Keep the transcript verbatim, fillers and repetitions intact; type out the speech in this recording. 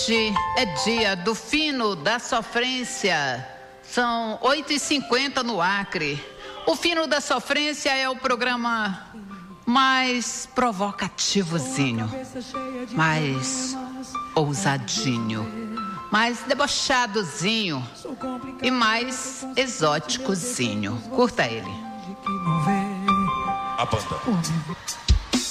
Hoje é dia do Fino da Sofrência. São oito e cinquenta no Acre. O Fino da Sofrência é o programa mais provocativozinho, mais ousadinho, mais debochadozinho e mais exóticozinho. Curta ele. A banda.